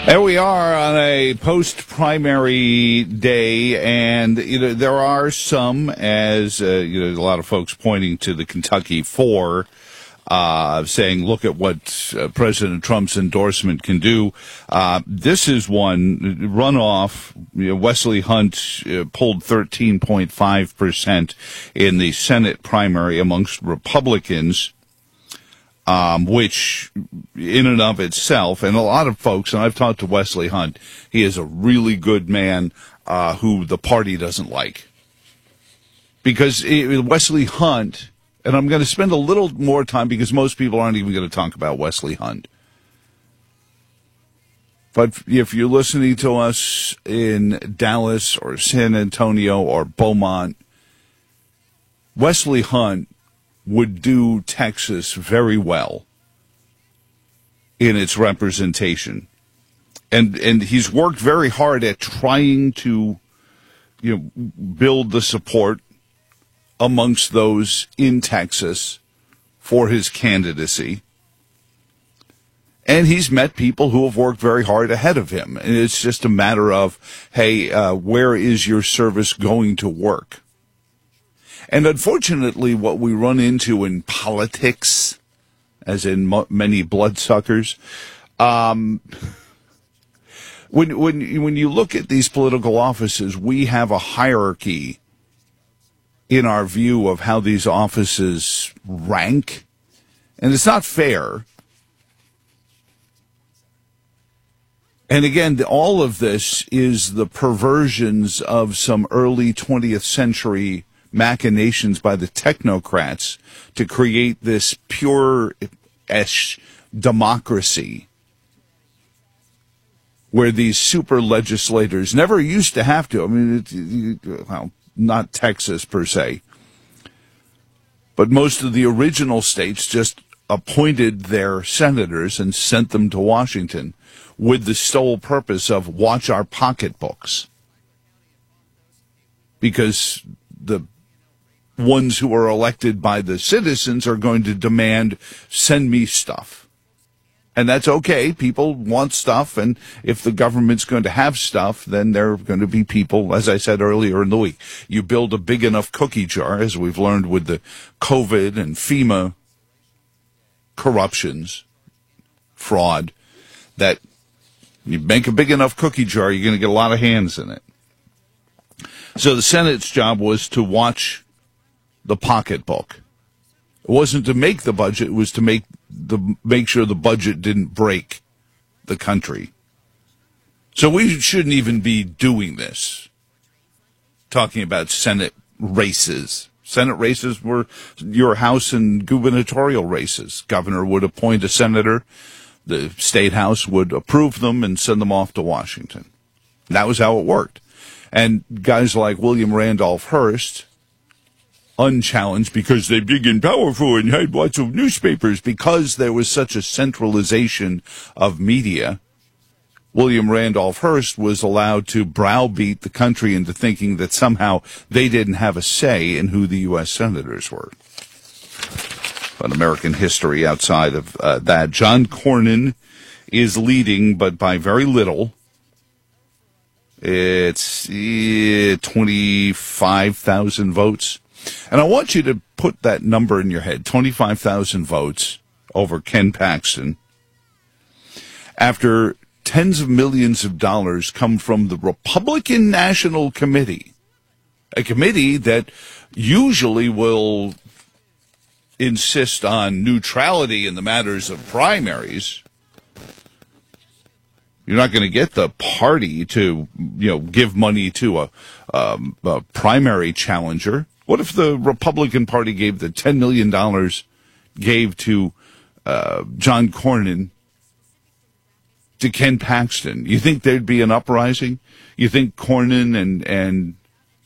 There we are on a post-primary day, and there are some, as a lot of folks pointing to the Kentucky Four, saying, "Look at what President Trump's endorsement can do." This is one runoff. Wesley Hunt pulled 13.5% in the Senate primary amongst Republicans. Which in and of itself, and a lot of folks, and I've talked to Wesley Hunt, he is a really good man who the party doesn't like. Because Wesley Hunt, and I'm going to spend a little more time because most people aren't even going to talk about Wesley Hunt. But if you're listening to us in Dallas or San Antonio or Beaumont, Wesley Hunt would do Texas very well in its representation. And he's worked very hard at trying to, build the support amongst those in Texas for his candidacy. And he's met people who have worked very hard ahead of him. And it's just a matter of, hey, where is your service going to work? And unfortunately, what we run into in politics, as in many bloodsuckers, when you look at these political offices, we have a hierarchy in our view of how these offices rank, and it's not fair. And again, all of this is the perversions of some early 20th century machinations by the technocrats to create this pure-ish democracy where these super legislators never used to have to. I mean, well, not Texas per se, but most of the original states just appointed their senators and sent them to Washington with the sole purpose of watch our pocketbooks, because the ones who are elected by the citizens are going to demand, send me stuff. And that's okay. People want stuff, and if the government's going to have stuff, then there are going to be people, as I said earlier in the week, you build a big enough cookie jar, as we've learned with the COVID and FEMA corruptions, fraud, that you make a big enough cookie jar, you're going to get a lot of hands in it. So the Senate's job was to watch the pocketbook. It wasn't to make the budget, it was to make sure the budget didn't break the country. So we shouldn't even be doing this, talking about Senate races. Senate races were your House and gubernatorial races. Governor would appoint a senator, the state house would approve them and send them off to Washington. That was how it worked. And guys like William Randolph Hearst, unchallenged because they're big and powerful and had lots of newspapers, because there was such a centralization of media, William Randolph Hearst was allowed to browbeat the country into thinking that somehow they didn't have a say in who the U.S. senators were. But American history outside of that. John Cornyn is leading, but by very little. It's 25,000 votes. And I want you to put that number in your head, 25,000 votes over Ken Paxton, after tens of millions of dollars come from the Republican National Committee, a committee that usually will insist on neutrality in the matters of primaries. You're not going to get the party to, give money to a primary challenger. What if the Republican Party gave the $10 million gave to John Cornyn to Ken Paxton? You think there'd be an uprising? You think Cornyn and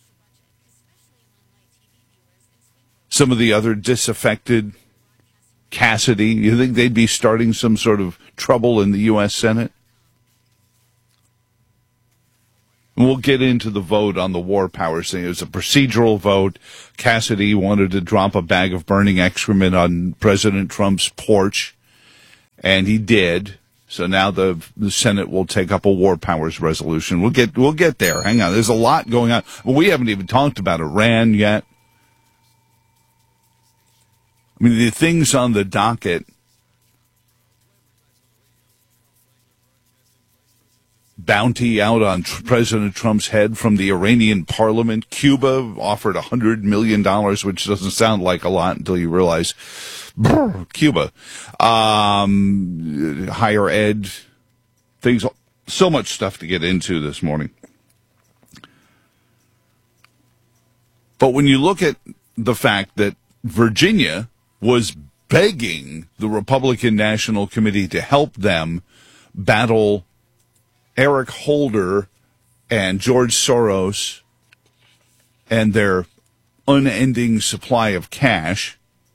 some of the other disaffected, Cassidy, you think they'd be starting some sort of trouble in the U.S. Senate? We'll get into the vote on the war powers thing. It was a procedural vote. Cassidy wanted to drop a bag of burning excrement on President Trump's porch, and he did. So now the Senate will take up a war powers resolution. We'll get there. Hang on. There's a lot going on. Well, we haven't even talked about Iran yet. I mean, the things on the docket. Bounty out on President Trump's head from the Iranian parliament. Cuba offered $100 million, which doesn't sound like a lot until you realize Cuba. Higher ed, things, so much stuff to get into this morning. But when you look at the fact that Virginia was begging the Republican National Committee to help them battle Eric Holder and George Soros and their unending supply of cash,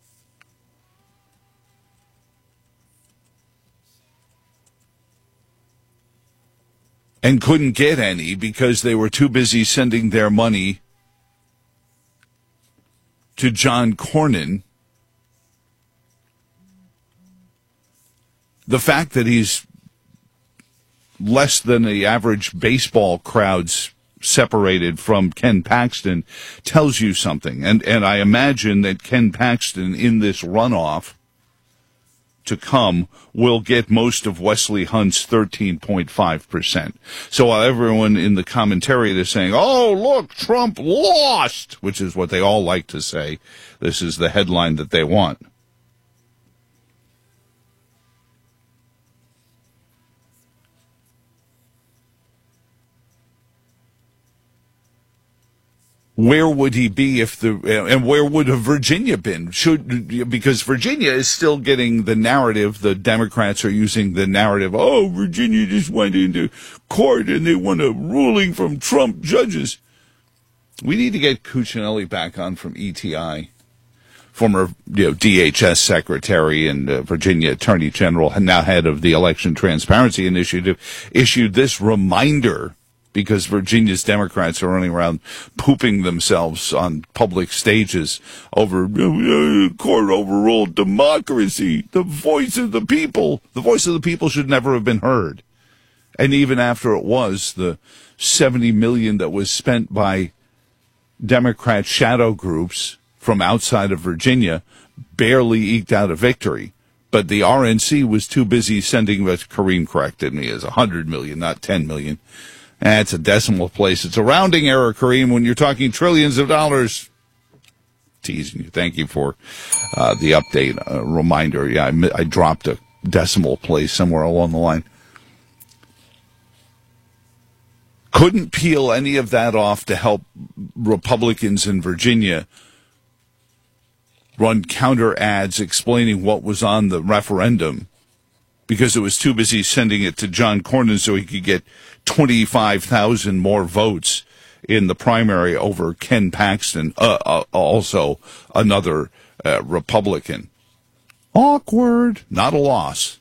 and couldn't get any because they were too busy sending their money to John Cornyn. The fact that he's less than the average baseball crowd's separated from Ken Paxton tells you something. And I imagine that Ken Paxton in this runoff to come will get most of Wesley Hunt's 13.5%. So while everyone in the commentary is saying, oh, look, Trump lost, which is what they all like to say, this is the headline that they want. Where would he be and where would have Virginia been? Because Virginia is still getting the narrative, the Democrats are using the narrative, oh, Virginia just went into court and they won a ruling from Trump judges. We need to get Cuccinelli back on from ETI, former DHS secretary and Virginia Attorney General, and now head of the Election Transparency Initiative, issued this reminder because Virginia's Democrats are running around pooping themselves on public stages over court overruled democracy, the voice of the people. The voice of the people should never have been heard. And even after it was, the $70 million that was spent by Democrat shadow groups from outside of Virginia barely eked out a victory. But the RNC was too busy sending, Kareem corrected me, as $100 million, not $10 million. It's a decimal place. It's a rounding error, Kareem, when you're talking trillions of dollars. Teasing you. Thank you for the update reminder. Yeah, I dropped a decimal place somewhere along the line. Couldn't peel any of that off to help Republicans in Virginia run counter ads explaining what was on the referendum, because it was too busy sending it to John Cornyn so he could get 25,000 more votes in the primary over Ken Paxton, also another Republican. Awkward. Not a loss.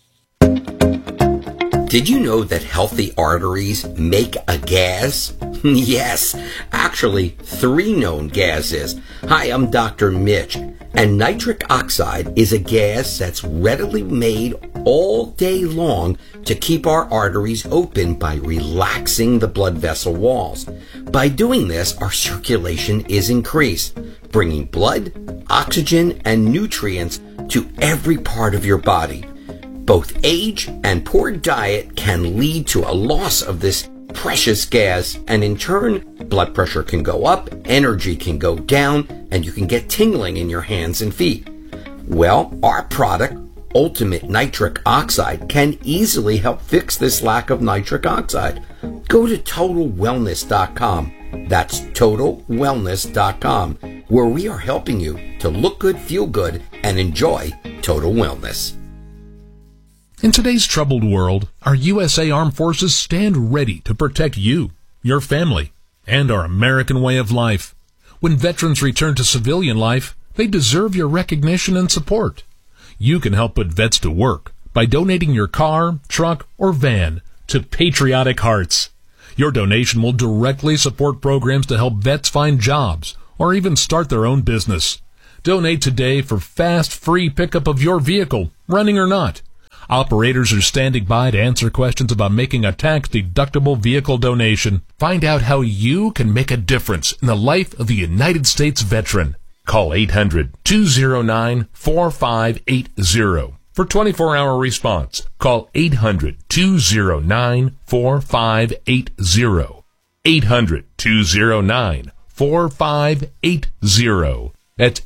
Did you know that healthy arteries make a gas? Yes, actually 3 known gases. Hi, I'm Dr. Mitch, and nitric oxide is a gas that's readily made all day long to keep our arteries open by relaxing the blood vessel walls. By doing this, our circulation is increased, bringing blood, oxygen, and nutrients to every part of your body. Both age and poor diet can lead to a loss of this precious gas, and in turn, blood pressure can go up, energy can go down, and you can get tingling in your hands and feet. Well, our product, Ultimate Nitric Oxide, can easily help fix this lack of nitric oxide. Go to TotalWellness.com. That's TotalWellness.com, where we are helping you to look good, feel good, and enjoy total wellness. In today's troubled world, our USA Armed Forces stand ready to protect you, your family, and our American way of life. When veterans return to civilian life, they deserve your recognition and support. You can help put vets to work by donating your car, truck, or van to Patriotic Hearts. Your donation will directly support programs to help vets find jobs or even start their own business. Donate today for fast, free pickup of your vehicle, running or not. Operators are standing by to answer questions about making a tax-deductible vehicle donation. Find out how you can make a difference in the life of the United States veteran. Call 800-209-4580 for 24-hour response. Call 800-209-4580. 800-209-4580. That's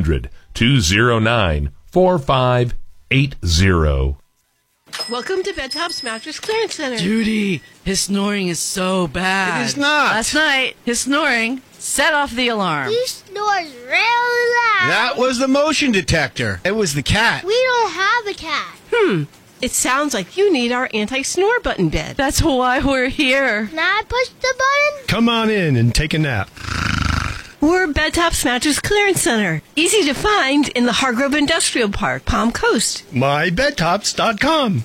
800-209-4580. Welcome to Bedtop's Mattress Clearance Center. Judy, his snoring is so bad. It is not. Last night, his snoring set off the alarm. He snores really loud. That was the motion detector. It was the cat. We don't have a cat. It sounds like you need our anti-snore button bed. That's why we're here. Can I push the button? Come on in and take a nap. We're Bedtop's Mattress Clearance Center. Easy to find in the Hargrove Industrial Park, Palm Coast. MyBedtops.com.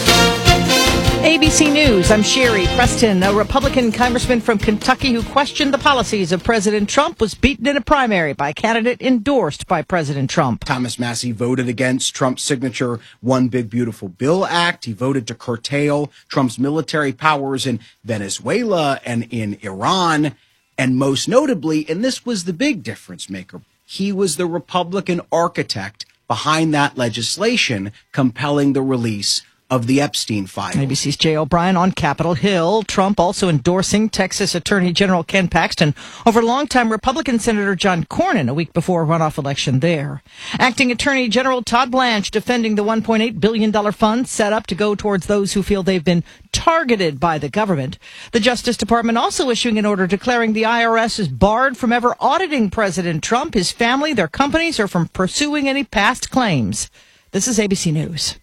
ABC News, I'm Sherry Preston. A Republican congressman from Kentucky who questioned the policies of President Trump was beaten in a primary by a candidate endorsed by President Trump. Thomas Massie voted against Trump's signature One Big Beautiful Bill Act. He voted to curtail Trump's military powers in Venezuela and in Iran. And most notably, and this was the big difference maker, he was the Republican architect behind that legislation compelling the release of the Epstein files. ABC's Jay O'Brien on Capitol Hill. Trump also endorsing Texas Attorney General Ken Paxton over longtime Republican Senator John Cornyn a week before a runoff election there. Acting Attorney General Todd Blanche defending the $1.8 billion fund set up to go towards those who feel they've been targeted by the government. The Justice Department also issuing an order declaring the IRS is barred from ever auditing President Trump, his family, their companies, or from pursuing any past claims. This is ABC News.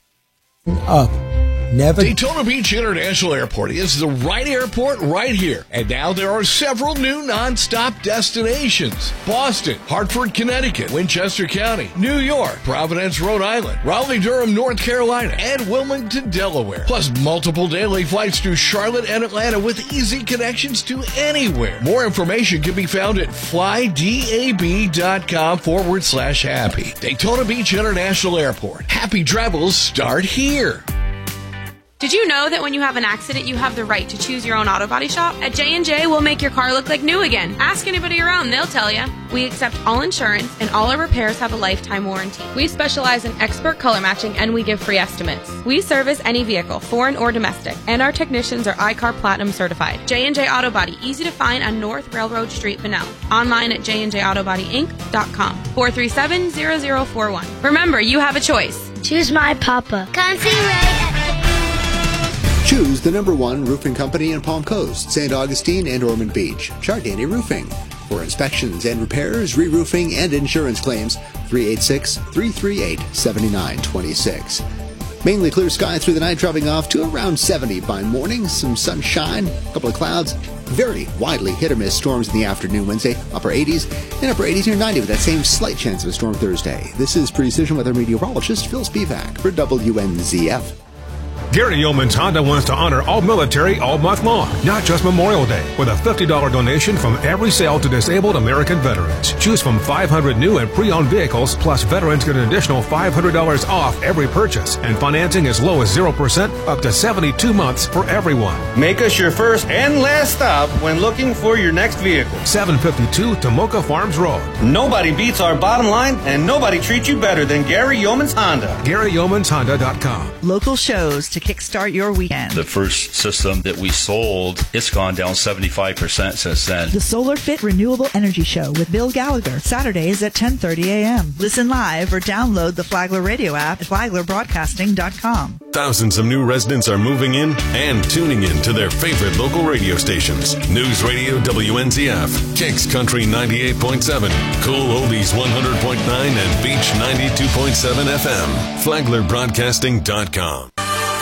Daytona Beach International Airport is the right airport right here. And now there are several new non-stop destinations. Boston, Hartford, Connecticut, Winchester County, New York, Providence, Rhode Island, Raleigh-Durham, North Carolina, and Wilmington, Delaware. Plus multiple daily flights to Charlotte and Atlanta with easy connections to anywhere. More information can be found at flydab.com/happy. Daytona Beach International Airport. Happy travels start here. Did you know that when you have an accident, you have the right to choose your own auto body shop? At J&J, we'll make your car look like new again. Ask anybody around, they'll tell you. We accept all insurance, and all our repairs have a lifetime warranty. We specialize in expert color matching, and we give free estimates. We service any vehicle, foreign or domestic, and our technicians are iCar Platinum certified. J&J Auto Body, easy to find on North Railroad Street, Bunnell. Online at jnjautobodyinc.com. 437-0041. Remember, you have a choice. Choose my papa. Come see Ray. Choose the #1 roofing company in Palm Coast, St. Augustine, and Ormond Beach, Chardani Roofing. For inspections and repairs, re-roofing, and insurance claims, 386-338-7926. Mainly clear sky through the night, dropping off to around 70 by morning. Some sunshine, a couple of clouds. Very widely hit or miss storms in the afternoon Wednesday, upper 80s, and upper 80s near 90 with that same slight chance of a storm Thursday. This is Precision Weather meteorologist Phil Spivak for WNZF. Gary Yeoman's Honda wants to honor all military all month long, not just Memorial Day, with a $50 donation from every sale to disabled American veterans. Choose from 500 new and pre-owned vehicles, plus veterans get an additional $500 off every purchase, and financing as low as 0% up to 72 months for everyone. Make us your first and last stop when looking for your next vehicle. 752 Tomoka Farms Road. Nobody beats our bottom line, and nobody treats you better than Gary Yeoman's Honda. GaryYeomansHonda.com. Local shows to kickstart your weekend. The first system that we sold, it's gone down 75% since then. The Solar Fit Renewable Energy Show with Bill Gallagher, Saturdays at 10:30 a.m. Listen live or download the Flagler radio app at FlaglerBroadcasting.com. Thousands of new residents are moving in and tuning in to their favorite local radio stations. News Radio WNZF, Kicks Country 98.7, Cool Oldies 100.9, and Beach 92.7 FM. FlaglerBroadcasting.com.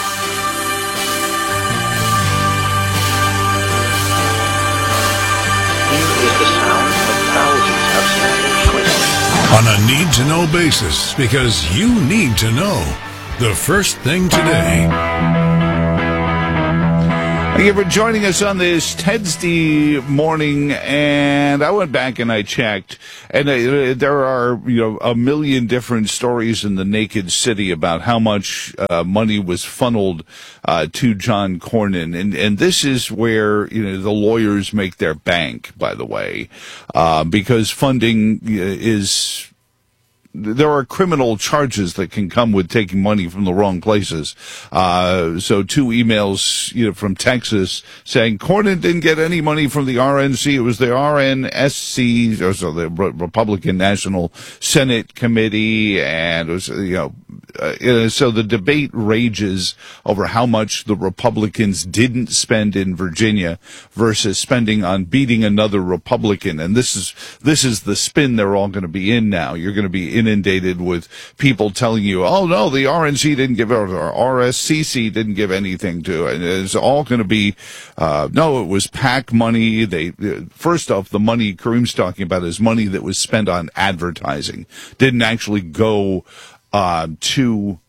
On a need-to-know basis, because you need to know the first thing today. Thank you for joining us on this Tuesday morning. And I went back and I checked, and there are, a million different stories in the Naked City about how much money was funneled to John Cornyn. And this is where, the lawyers make their bank, by the way, because funding is... There are criminal charges that can come with taking money from the wrong places. So 2 emails, from Texas saying Cornyn didn't get any money from the RNC. It was the RNSC, or so the Republican National Senate Committee. And it was, so the debate rages over how much the Republicans didn't spend in Virginia versus spending on beating another Republican. And this is the spin they're all going to be in now. You're going to be inundated with people telling you, oh no, the RNC didn't give it, or RSCC didn't give anything to it. It's all going to be, no, it was PAC money. First off, the money Kareem's talking about is money that was spent on advertising. Didn't actually go, to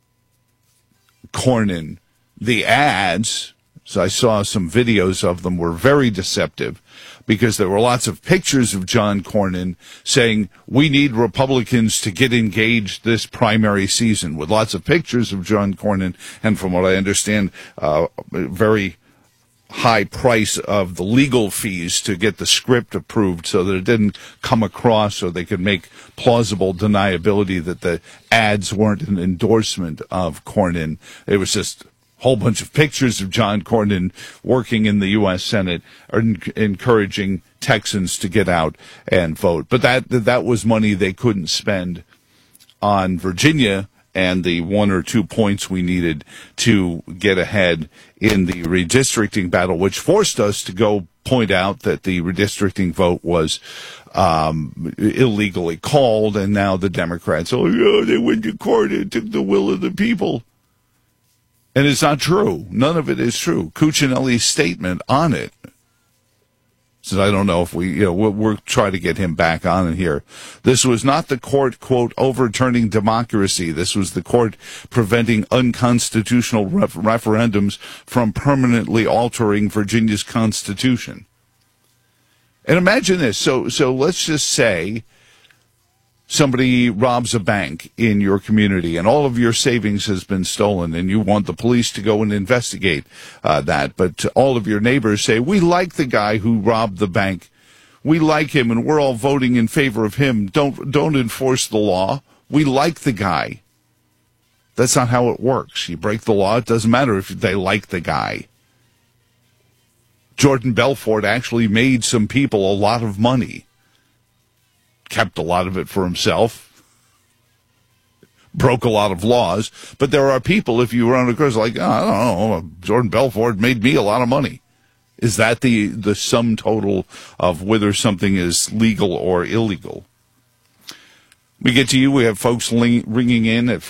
Cornyn. The ads, so I saw some videos of them, were very deceptive, because there were lots of pictures of John Cornyn saying, we need Republicans to get engaged this primary season, with lots of pictures of John Cornyn, and from what I understand, very high price of the legal fees to get the script approved so that it didn't come across, so they could make plausible deniability that the ads weren't an endorsement of Cornyn. It was just whole bunch of pictures of John Cornyn working in the U.S. Senate, encouraging Texans to get out and vote. But that was money they couldn't spend on Virginia and the 1 or 2 points we needed to get ahead in the redistricting battle, which forced us to go point out that the redistricting vote was illegally called, and now the Democrats, they went to court and took the will of the people. And it's not true. None of it is true. Cuccinelli's statement on it says, I don't know if we'll try to get him back on here. This was not the court, quote, overturning democracy. This was the court preventing unconstitutional referendums from permanently altering Virginia's constitution. And imagine this. So let's just say somebody robs a bank in your community and all of your savings has been stolen, and you want the police to go and investigate that. But all of your neighbors say, we like the guy who robbed the bank. We like him, and we're all voting in favor of him. Don't enforce the law. We like the guy. That's not how it works. You break the law, it doesn't matter if they like the guy. Jordan Belfort actually made some people a lot of money. Kept a lot of it for himself, broke a lot of laws, but there are people, if you run across, like, I don't know, Jordan Belfort made me a lot of money. Is that the sum total of whether something is legal or illegal? We get to you. We have folks ringing in at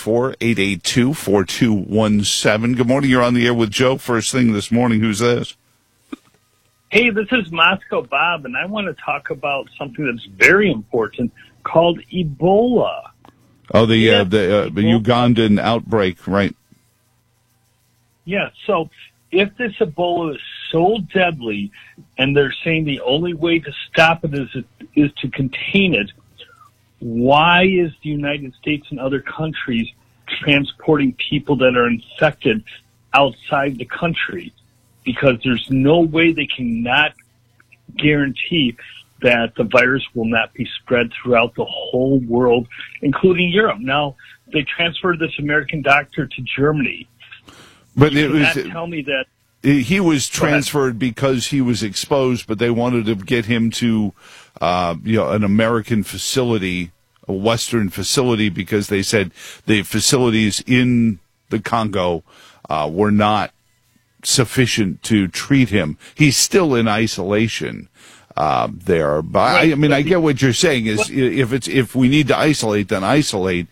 434-882-4217. Good morning. You're on the air with Joe. First thing this morning. Who's this? Hey, this is Moscow Bob, and I want to talk about something that's very important called Ebola. Oh, the Ugandan outbreak, right? Yeah, so if this Ebola is so deadly, and they're saying the only way to stop it is to contain it, why is the United States and other countries transporting people that are infected outside the country? Because there's no way they cannot guarantee that the virus will not be spread throughout the whole world, including Europe. Now, they transferred this American doctor to Germany. But you cannot tell me that he was transferred because he was exposed, but they wanted to get him to an American facility, a Western facility, because they said the facilities in the Congo were not sufficient to treat him. He's still in isolation there. But right. I get what you're saying is if we need to isolate, then isolate.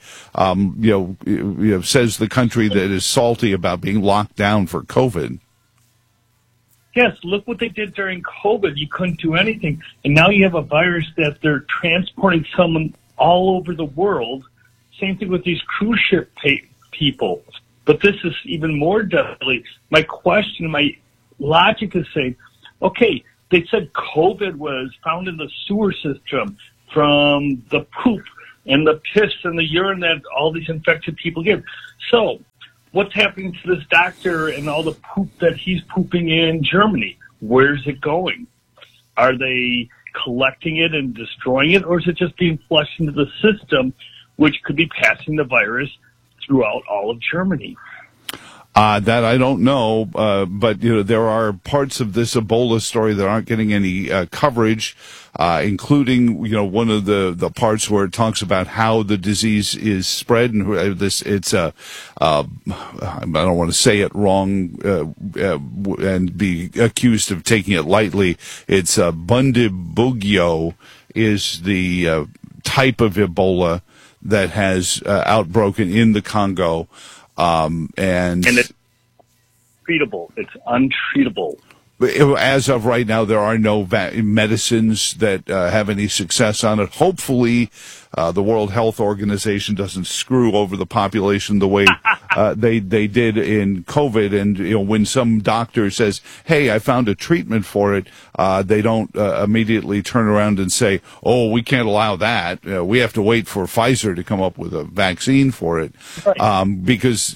Says the country that is salty about being locked down for COVID. Yes, look what they did during COVID. You couldn't do anything. And now you have a virus that they're transporting someone all over the world. Same thing with these cruise ship people. But this is even more deadly. My question, my logic is saying, okay, they said COVID was found in the sewer system from the poop and the piss and the urine that all these infected people give. So what's happening to this doctor and all the poop that he's pooping in Germany? Where's it going? Are they collecting it and destroying it, or is it just being flushed into the system, which could be passing the virus throughout all of Germany? That I don't know, but there are parts of this Ebola story that aren't getting any coverage, including one of the parts where it talks about how the disease is spread, and I don't want to say it wrong and be accused of taking it lightly. It's Bundibugyo is the type of Ebola that has outbroken in the Congo. And it's treatable. It's untreatable. As of right now, there are no medicines that have any success on it. Hopefully, the World Health Organization doesn't screw over the population the way they did in COVID. And when some doctor says, "Hey, I found a treatment for it," they don't immediately turn around and say, "Oh, we can't allow that. We have to wait for Pfizer to come up with a vaccine for it," because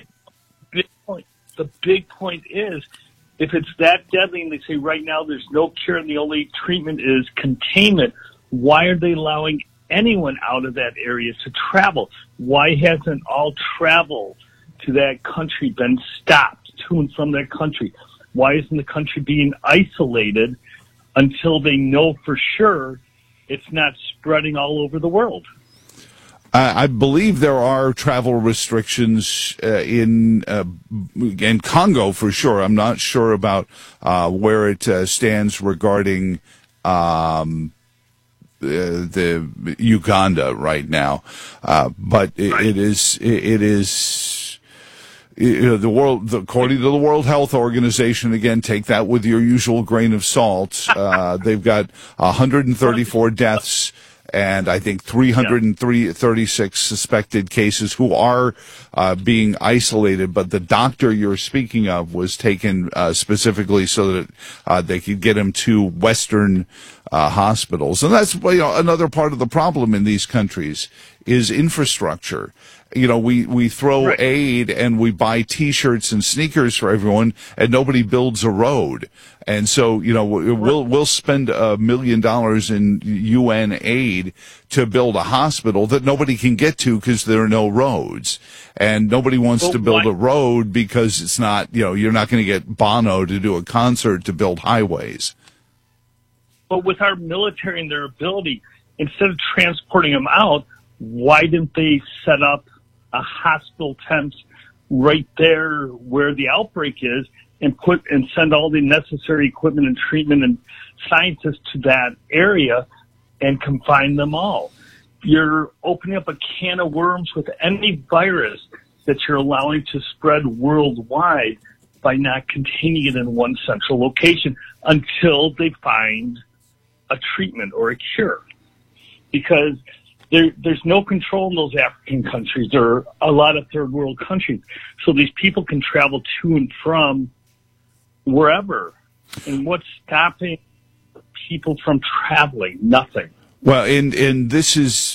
the big point is, if it's that deadly and they say right now there's no cure and the only treatment is containment, why are they allowing anyone out of that area to travel? Why hasn't all travel to that country been stopped to and from that country? Why isn't the country being isolated until they know for sure it's not spreading all over the world? I believe there are travel restrictions in Congo for sure. I'm not sure about where it stands regarding the Uganda right now, but it is the world, according to the World Health Organization. Again, take that with your usual grain of salt. They've got 134 deaths. And I think 336 suspected cases who are being isolated. But the doctor you're speaking of was taken specifically so that they could get him to Western hospitals. And that's another part of the problem in these countries is infrastructure. We throw aid and we buy T-shirts and sneakers for everyone, and nobody builds a road. And so, we'll spend $1 million in UN aid to build a hospital that nobody can get to because there are no roads. And nobody wants to build a road because it's not, you're not going to get Bono to do a concert to build highways. But with our military and their ability, instead of transporting them out, why didn't they set up a hospital tent right there where the outbreak is and send all the necessary equipment and treatment and scientists to that area and confine them all? You're opening up a can of worms with any virus that you're allowing to spread worldwide by not containing it in one central location until they find a treatment or a cure. Because there's no control in those African countries or a lot of third world countries. So these people can travel to and from wherever. And what's stopping people from traveling? Nothing. Well, and this is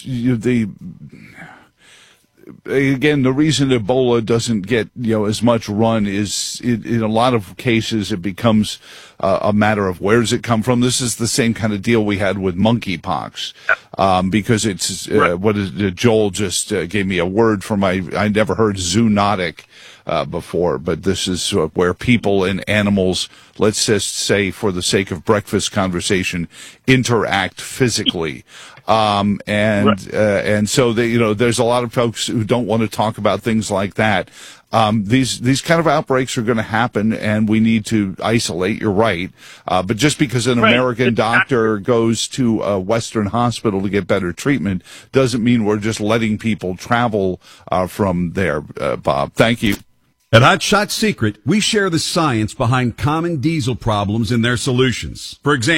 again, the reason Ebola doesn't get, as much run is in a lot of cases it becomes a matter of where does it come from. This is the same kind of deal we had with monkeypox, because it's, Joel just gave me a word for I never heard zoonotic before, but this is where people and animals, let's just say for the sake of breakfast conversation, interact physically. And so there's a lot of folks who don't want to talk about things like that. These kind of outbreaks are going to happen, and we need to isolate. You're right. But just because an American doctor goes to a Western hospital to get better treatment doesn't mean we're just letting people travel, from there, Bob. Thank you. At Hot Shot Secret, we share the science behind common diesel problems and their solutions. For example,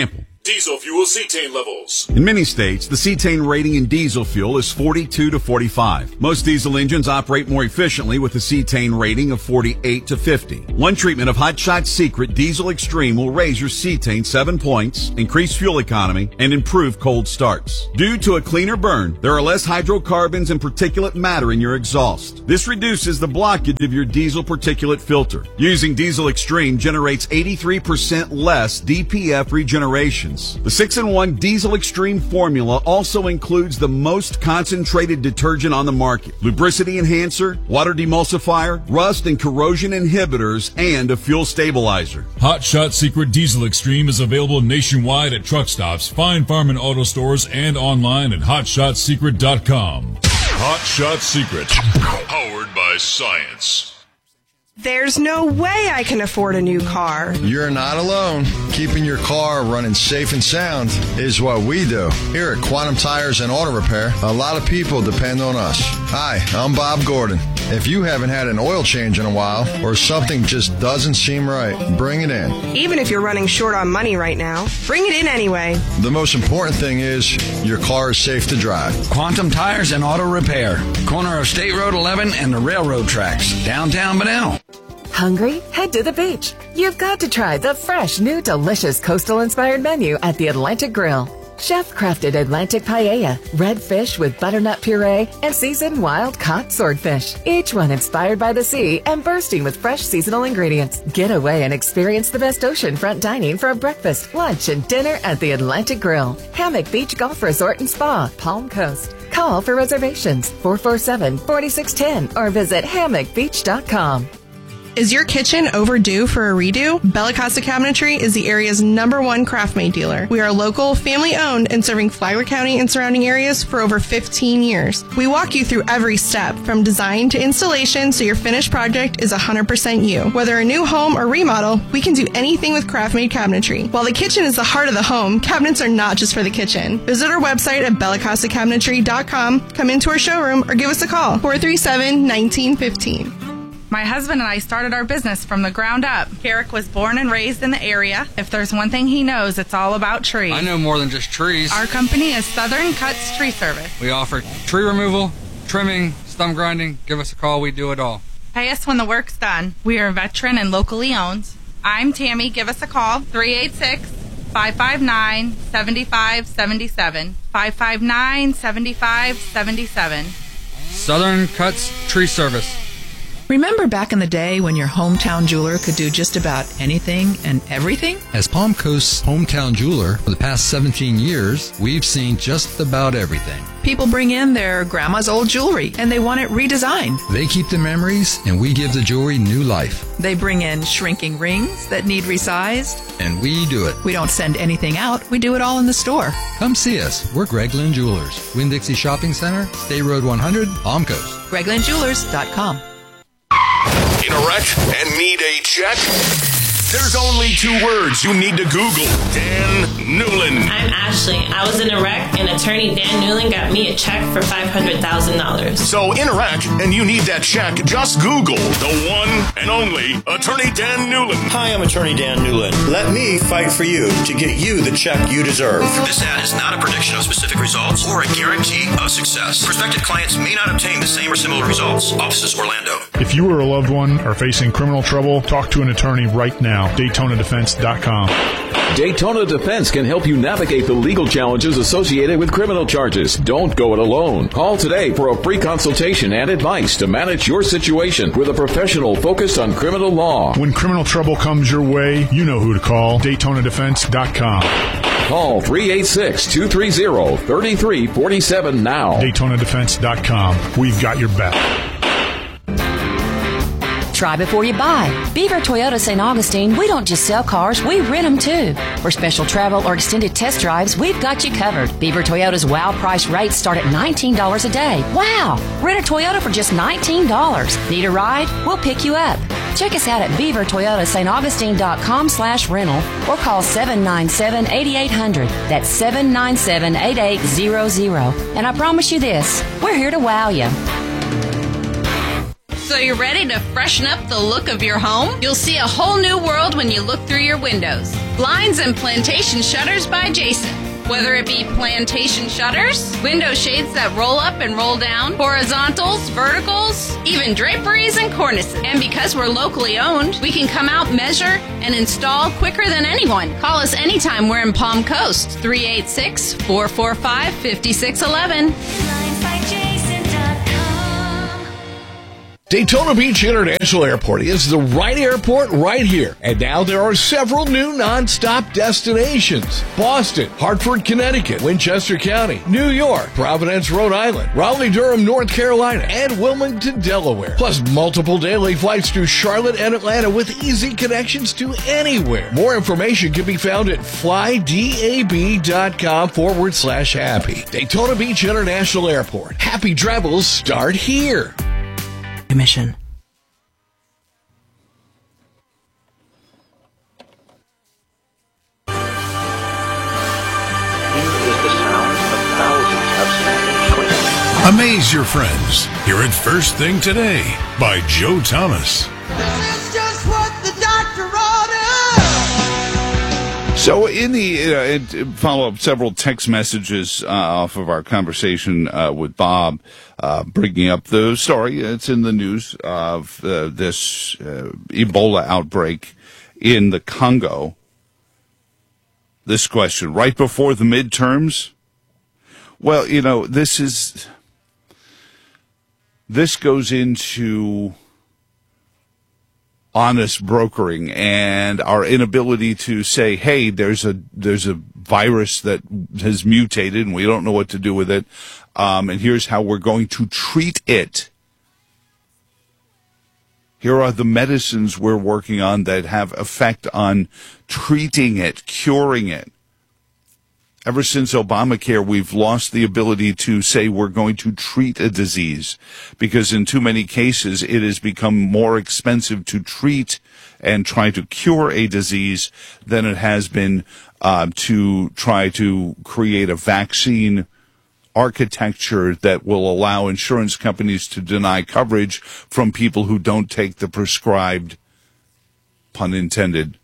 diesel fuel cetane levels. In many states, the cetane rating in diesel fuel is 42 to 45. Most diesel engines operate more efficiently with a cetane rating of 48 to 50. One treatment of Hot Shot Secret Diesel Extreme will raise your cetane 7 points, increase fuel economy, and improve cold starts. Due to a cleaner burn, there are less hydrocarbons and particulate matter in your exhaust. This reduces the blockage of your diesel particulate filter. Using Diesel Extreme generates 83% less DPF regenerations. The 6-in-1 Diesel Extreme formula also includes the most concentrated detergent on the market, lubricity enhancer, water demulsifier, rust and corrosion inhibitors, and a fuel stabilizer. Hot Shot Secret Diesel Extreme is available nationwide at truck stops, Fine Farm and auto stores, and online at hotshotsecret.com. Hot Shot Secret, powered by science. There's no way I can afford a new car. You're not alone. Keeping your car running safe and sound is what we do. Here at Quantum Tires and Auto Repair, a lot of people depend on us. Hi, I'm Bob Gordon. If you haven't had an oil change in a while or something just doesn't seem right, bring it in. Even if you're running short on money right now, bring it in anyway. The most important thing is your car is safe to drive. Quantum Tires and Auto Repair. Corner of State Road 11 and the railroad tracks. Downtown Bunnell. Hungry? Head to the beach. You've got to try the fresh, new, delicious coastal-inspired menu at the Atlantic Grill. Chef-crafted Atlantic paella, red fish with butternut puree, and seasoned wild-caught swordfish. Each one inspired by the sea and bursting with fresh seasonal ingredients. Get away and experience the best oceanfront dining for a breakfast, lunch, and dinner at the Atlantic Grill. Hammock Beach Golf Resort and Spa, Palm Coast. Call for reservations 447-4610 or visit hammockbeach.com. Is your kitchen overdue for a redo? Bella Costa Cabinetry is the area's #1 craft-made dealer. We are local, family-owned, and serving Flagler County and surrounding areas for over 15 years. We walk you through every step, from design to installation, so your finished project is 100% you. Whether a new home or remodel, we can do anything with craft-made cabinetry. While the kitchen is the heart of the home, cabinets are not just for the kitchen. Visit our website at bellacostacabinetry.com, come into our showroom, or give us a call, 437-1915. My husband and I started our business from the ground up. Carrick was born and raised in the area. If there's one thing he knows, it's all about trees. I know more than just trees. Our company is Southern Cuts Tree Service. We offer tree removal, trimming, stump grinding. Give us a call. We do it all. Pay us when the work's done. We are veteran and locally owned. I'm Tammy. Give us a call, 386-559-7577. 559-7577. Southern Cuts Tree Service. Remember back in the day when your hometown jeweler could do just about anything and everything? As Palm Coast's hometown jeweler for the past 17 years, we've seen just about everything. People bring in their grandma's old jewelry and they want it redesigned. They keep the memories and we give the jewelry new life. They bring in shrinking rings that need resized. And we do it. We don't send anything out. We do it all in the store. Come see us. We're Greg Lynn Jewelers. Winn-Dixie Shopping Center, State Road 100, Palm Coast. GregLynnJewelers.com. In a wreck and need a check? There's only 2 words you need to Google. Dan Newlin. I'm Ashley. I was in a wreck, and attorney Dan Newlin got me a check for $500,000. So in a wreck and you need that check, just Google the one and only attorney Dan Newlin. Hi, I'm attorney Dan Newlin. Let me fight for you to get you the check you deserve. This ad is not a prediction of specific results or a guarantee of success. Prospective clients may not obtain the same or similar results. Offices Orlando. If you or a loved one are facing criminal trouble, talk to an attorney right now. DaytonaDefense.com. Daytona Defense can help you navigate the legal challenges associated with criminal charges. Don't go it alone. Call today for a free consultation and advice to manage your situation with a professional focused on criminal law. When criminal trouble comes your way, you know who to call. DaytonaDefense.com. Call 386-230-3347 now. DaytonaDefense.com. We've got your back. Try before you buy. Beaver Toyota St. Augustine, we don't just sell cars, we rent them too. For special travel or extended test drives, we've got you covered. Beaver Toyota's wow price rates start at $19 a day. Wow! Rent a Toyota for just $19. Need a ride? We'll pick you up. Check us out at beavertoyotastaugustine.com/rental or call 797-8800. That's 797-8800. And I promise you this, we're here to wow you. So you're ready to freshen up the look of your home? You'll see a whole new world when you look through your windows. Blinds and Plantation Shutters by Jason. Whether it be plantation shutters, window shades that roll up and roll down, horizontals, verticals, even draperies and cornices. And because we're locally owned, we can come out, measure, and install quicker than anyone. Call us anytime we're in Palm Coast, 386-445-5611. Daytona Beach International Airport is the right airport right here. And now there are several new non-stop destinations. Boston, Hartford, Connecticut, Winchester County, New York, Providence, Rhode Island, Raleigh-Durham, North Carolina, and Wilmington, Delaware. Plus multiple daily flights to Charlotte and Atlanta with easy connections to anywhere. More information can be found at flydab.com/happy. Daytona Beach International Airport. Happy travels start here. Commission. Amaze your friends. Hear it first thing today by Joe Thomas. This is just what the doctor ordered. So in the follow up several text messages off of our conversation with Bob, bringing up the story. It's in the news of this Ebola outbreak in the Congo. This question, right before the midterms? Well, this goes into honest brokering and our inability to say, hey, there's a virus that has mutated and we don't know what to do with it. And here's how we're going to treat it. Here are the medicines we're working on that have effect on treating it, curing it. Ever since Obamacare, we've lost the ability to say we're going to treat a disease because in too many cases it has become more expensive to treat and try to cure a disease than it has been to try to create a vaccine architecture that will allow insurance companies to deny coverage from people who don't take the prescribed, pun intended,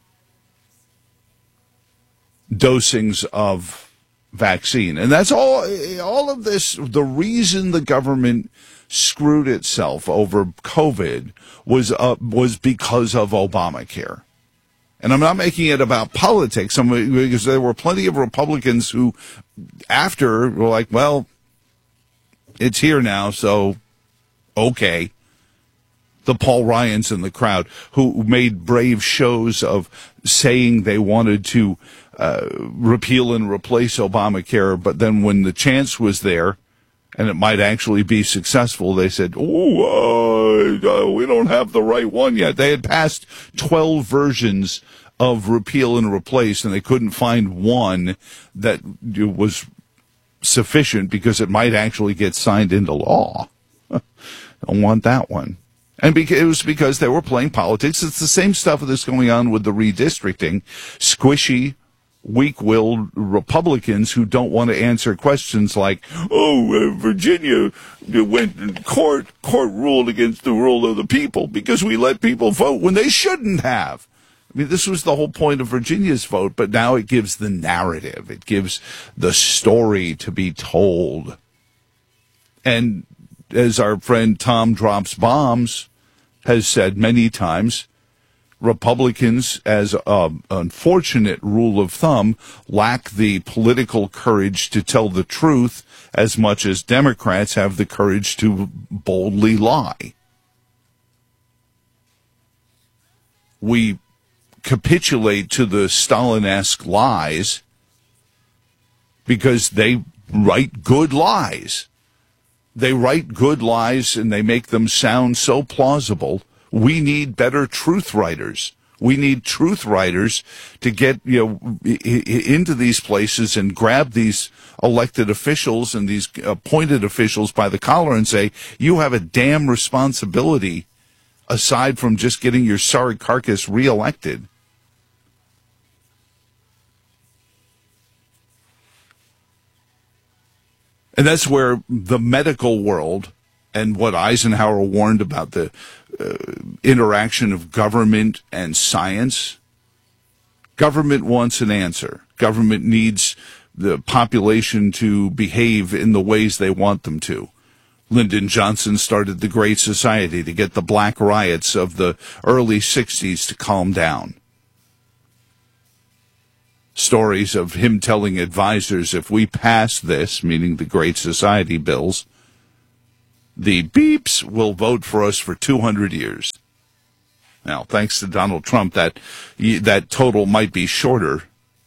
dosings of vaccine. And that's all of this. The reason the government screwed itself over COVID was because of Obamacare. And I'm not making it about politics, because there were plenty of Republicans who, after, were like, well, it's here now, so okay. The Paul Ryans in the crowd who made brave shows of saying they wanted to repeal and replace Obamacare, but then when the chance was there, and it might actually be successful, they said, we don't have the right one yet. They had passed 12 versions of repeal and replace, and they couldn't find one that was sufficient because it might actually get signed into law. Don't want that one. And it was because they were playing politics. It's the same stuff that's going on with the redistricting. Squishy, weak-willed Republicans who don't want to answer questions like, Virginia went court ruled against the rule of the people because we let people vote when they shouldn't have. I mean, this was the whole point of Virginia's vote, but now it gives the narrative. It gives the story to be told. And as our friend Tom Drops Bombs has said many times, Republicans, as an unfortunate rule of thumb, lack the political courage to tell the truth as much as Democrats have the courage to boldly lie. We capitulate to the Stalin-esque lies because they write good lies. They write good lies and they make them sound so plausible. We need better truth writers. We need truth writers to get, into these places and grab these elected officials and these appointed officials by the collar and say, you have a damn responsibility aside from just getting your sorry carcass reelected. And that's where the medical world and what Eisenhower warned about the interaction of government and science. Government wants an answer. Government needs the population to behave in the ways they want them to. Lyndon Johnson started the Great Society to get the black riots of the early 60s to calm down. Stories of him telling advisors, if we pass this, meaning the Great Society bills, the beeps will vote for us for 200 years. Now, thanks to Donald Trump, that total might be shorter.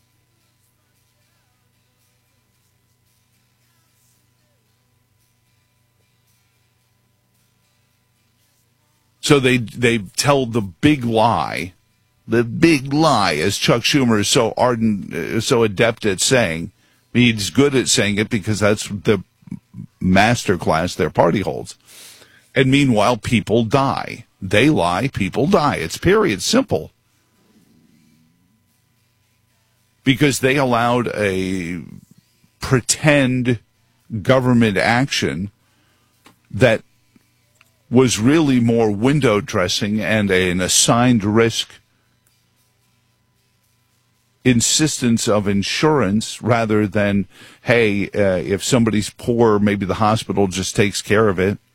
So they tell the big lie, as Chuck Schumer is so ardent, so adept at saying. He's good at saying it because that's the master class their party holds. And meanwhile, people die. They lie, people die. It's period, simple. Because they allowed a pretend government action that was really more window dressing and an assigned risk insistence of insurance rather than, hey, if somebody's poor, maybe the hospital just takes care of it.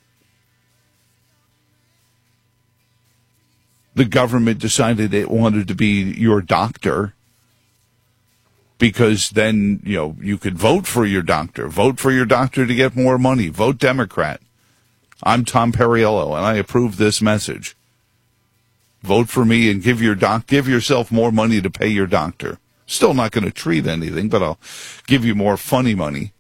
The government decided it wanted to be your doctor because then, you could vote for your doctor. Vote for your doctor to get more money. Vote Democrat. I'm Tom Perriello, and I approve this message. Vote for me and give yourself more money to pay your doctor. Still not going to treat anything, but I'll give you more funny money.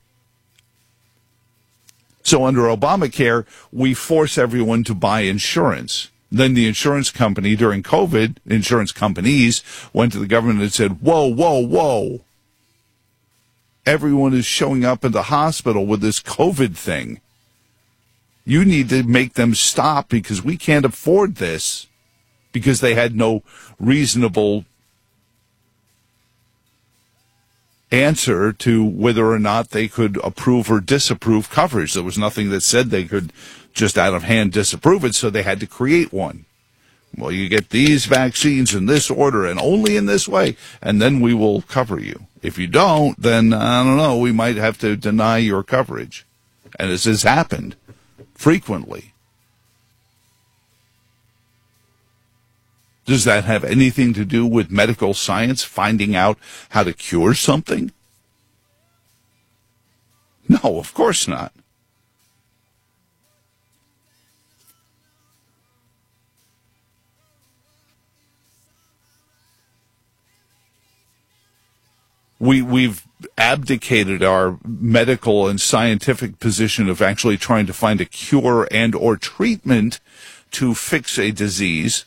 So under Obamacare, we force everyone to buy insurance. Then the insurance company during COVID, insurance companies went to the government and said, whoa, whoa, whoa. Everyone is showing up at the hospital with this COVID thing. You need to make them stop because we can't afford this, because they had no reasonable answer to whether or not they could approve or disapprove coverage. There was nothing that said they could just out of hand disapprove it, so they had to create one. Well, you get these vaccines in this order and only in this way, and then we will cover you. If you don't, then, I don't know, we might have to deny your coverage. And this has happened frequently. Does that have anything to do with medical science finding out how to cure something? No, of course not. We've abdicated our medical and scientific position of actually trying to find a cure and or treatment to fix a disease.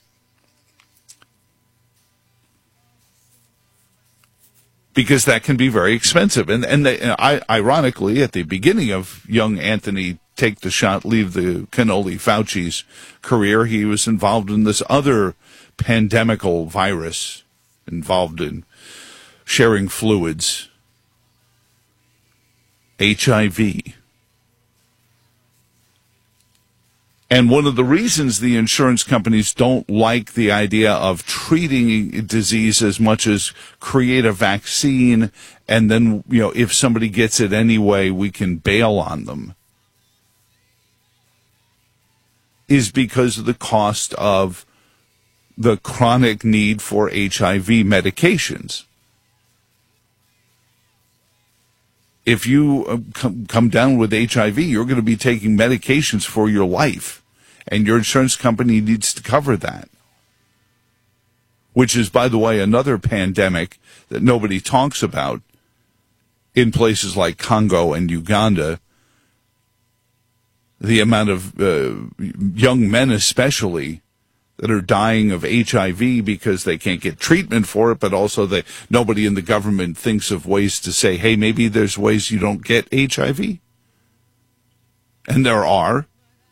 Because that can be very expensive. And ironically, at the beginning of young Anthony Take the Shot, Leave the Cannoli Fauci's career, he was involved in this other pandemical virus, involved in sharing fluids, HIV. And one of the reasons the insurance companies don't like the idea of treating disease as much as create a vaccine and then, if somebody gets it anyway, we can bail on them, is because of the cost of the chronic need for HIV medications. If you come down with HIV, you're going to be taking medications for your life. And your insurance company needs to cover that. Which is, by the way, another pandemic that nobody talks about in places like Congo and Uganda. The amount of young men especially that are dying of HIV because they can't get treatment for it, but also nobody in the government thinks of ways to say, hey, maybe there's ways you don't get HIV. And there are.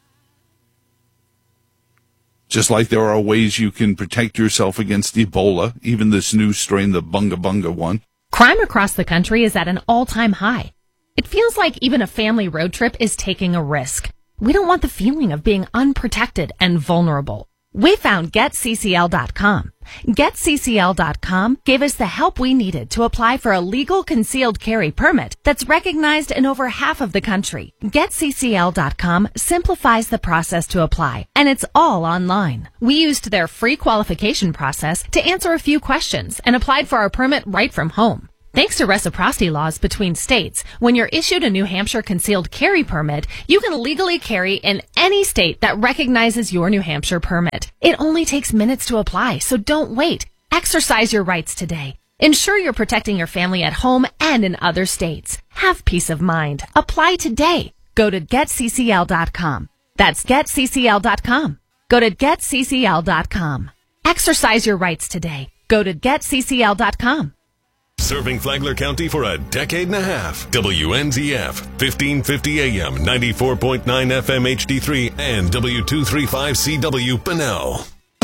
Just like there are ways you can protect yourself against Ebola, even this new strain, the Bunga Bunga one. Crime across the country is at an all-time high. It feels like even a family road trip is taking a risk. We don't want the feeling of being unprotected and vulnerable. We found GetCCL.com. GetCCL.com gave us the help we needed to apply for a legal concealed carry permit that's recognized in over half of the country. GetCCL.com simplifies the process to apply, and it's all online. We used their free qualification process to answer a few questions and applied for our permit right from home. Thanks to reciprocity laws between states, when you're issued a New Hampshire concealed carry permit, you can legally carry in any state that recognizes your New Hampshire permit. It only takes minutes to apply, so don't wait. Exercise your rights today. Ensure you're protecting your family at home and in other states. Have peace of mind. Apply today. Go to GetCCL.com. That's GetCCL.com. Go to GetCCL.com. Exercise your rights today. Go to GetCCL.com. Serving Flagler County for a decade and a half. WNZF, 1550 AM, 94.9 FM HD3, and W235CW Bunnell.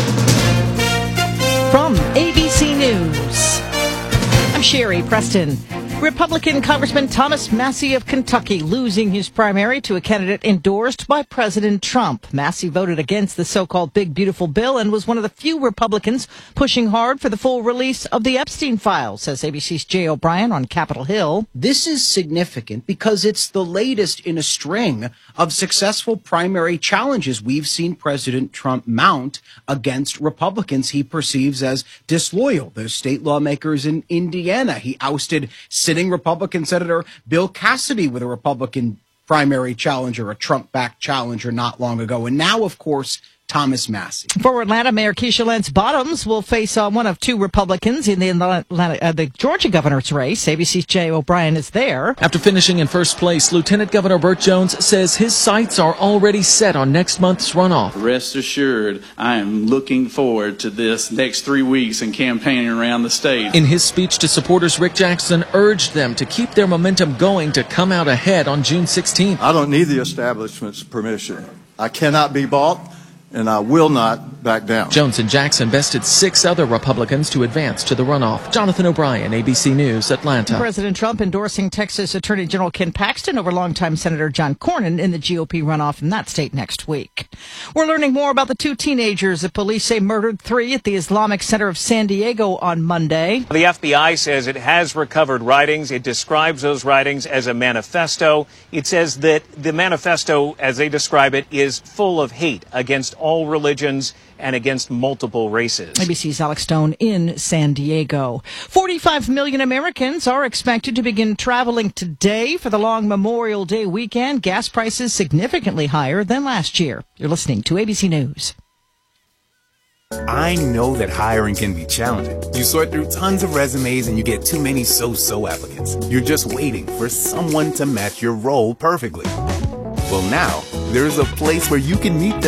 From ABC News, I'm Sherry Preston. Republican Congressman Thomas Massie of Kentucky losing his primary to a candidate endorsed by President Trump. Massie voted against the so-called Big Beautiful Bill and was one of the few Republicans pushing hard for the full release of the Epstein files, says ABC's Jay O'Brien on Capitol Hill. This is significant because it's the latest in a string of successful primary challenges we've seen President Trump mount against Republicans he perceives as disloyal. There's state lawmakers in Indiana. He ousted sitting Republican Senator Bill Cassidy with a Republican primary challenger, a Trump-backed challenger not long ago. And now, of course, Thomas Massie. For Atlanta, Mayor Keisha Lance Bottoms will face one of two Republicans in the Georgia governor's race. ABC's Jay O'Brien is there. After finishing in first place, Lieutenant Governor Burt Jones says his sights are already set on next month's runoff. Rest assured, I am looking forward to this next 3 weeks and campaigning around the state. In his speech to supporters, Rick Jackson urged them to keep their momentum going to come out ahead on June 16th. I don't need the establishment's permission. I cannot be bought, and I will not back down. Jones and Jackson bested 6 other Republicans to advance to the runoff. Jonathan O'Brien, ABC News, Atlanta. President Trump endorsing Texas Attorney General Ken Paxton over longtime Senator John Cornyn in the GOP runoff in that state next week. We're learning more about the 2 teenagers that police say murdered 3 at the Islamic Center of San Diego on Monday. The FBI says it has recovered writings. It describes those writings as a manifesto. It says that the manifesto, as they describe it, is full of hate against all religions and against multiple races. ABC's Alex Stone in San Diego. 45 million Americans are expected to begin traveling today for the long Memorial Day weekend. Gas prices significantly higher than last year. You're listening to ABC News. I know that hiring can be challenging. You sort through tons of resumes and you get too many so-so applicants. You're just waiting for someone to match your role perfectly. Well, now, there's a place where you can meet them